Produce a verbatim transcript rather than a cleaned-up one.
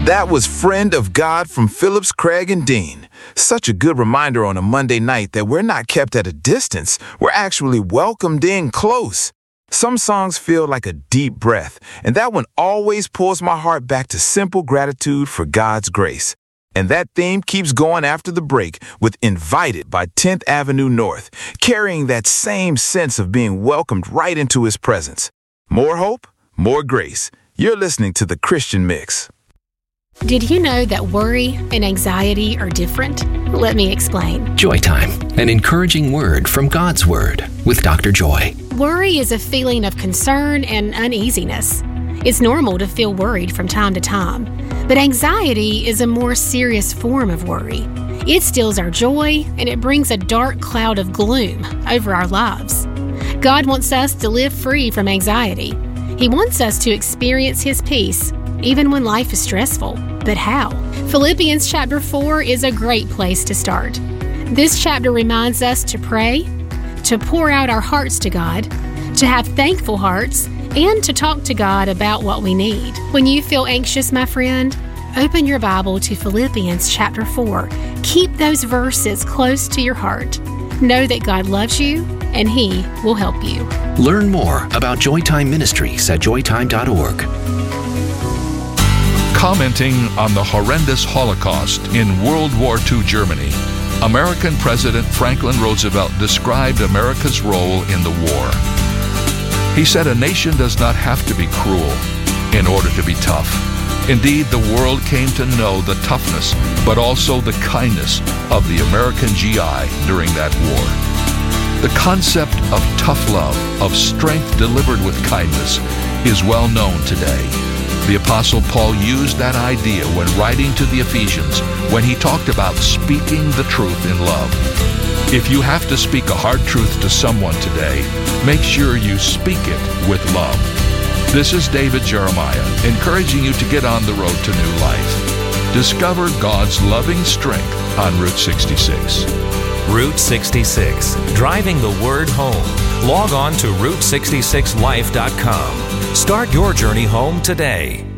That was Friend of God from Phillips, Craig, and Dean. Such a good reminder on a Monday night that we're not kept at a distance. We're actually welcomed in close. Some songs feel like a deep breath, and that one always pulls my heart back to simple gratitude for God's grace. And that theme keeps going after the break with Invited by tenth Avenue North, carrying that same sense of being welcomed right into His presence. More hope, more grace. You're listening to The Christian Mix. Did you know that worry and anxiety are different? Let me explain. Joy Time, an encouraging word from God's Word with Doctor Joy. Worry is a feeling of concern and uneasiness. It's normal to feel worried from time to time, but anxiety is a more serious form of worry. It steals our joy and it brings a dark cloud of gloom over our lives. God wants us to live free from anxiety. He wants us to experience His peace even when life is stressful. But how? Philippians chapter four is a great place to start. This chapter reminds us to pray, to pour out our hearts to God, to have thankful hearts, and to talk to God about what we need. When you feel anxious, my friend, open your Bible to Philippians chapter four. Keep those verses close to your heart. Know that God loves you and He will help you. Learn more about Joytime Ministries at joytime dot org. Commenting on the horrendous Holocaust in World War Two Germany, American President Franklin Roosevelt described America's role in the war. He said a nation does not have to be cruel in order to be tough. Indeed, the world came to know the toughness, but also the kindness of the American G I during that war. The concept of tough love, of strength delivered with kindness, is well known today. The Apostle Paul used that idea when writing to the Ephesians, when he talked about speaking the truth in love. If you have to speak a hard truth to someone today, make sure you speak it with love. This is David Jeremiah, encouraging you to get on the road to new life. Discover God's loving strength on Route sixty-six. Route sixty-six, driving the word home. Log on to route sixty-six life dot com. Start your journey home today.